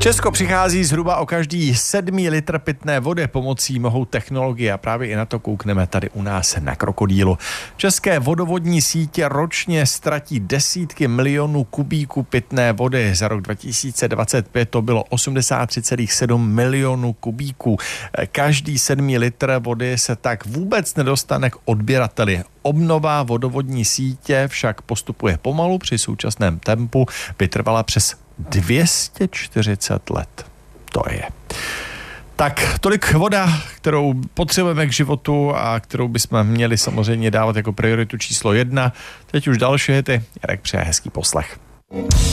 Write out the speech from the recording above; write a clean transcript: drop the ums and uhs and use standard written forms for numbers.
Česko přichází zhruba o každý 7 litr pitné vody pomocí mohou technologie a právě i na to koukneme tady u nás na Krokodýlu. České vodovodní sítě ročně ztratí desítky milionů kubíků pitné vody. Za rok 2025 to bylo 83,7 milionů kubíků. Každý 7 litr vody se tak vůbec nedostane k odběrateli. Obnova vodovodní sítě však postupuje pomalu, při současném tempu by trvala přes 240 let. To je. Tak, tolik voda, kterou potřebujeme k životu a kterou bychom měli samozřejmě dávat jako prioritu číslo 1. Teď už další hity. Jarek přeje hezký poslech.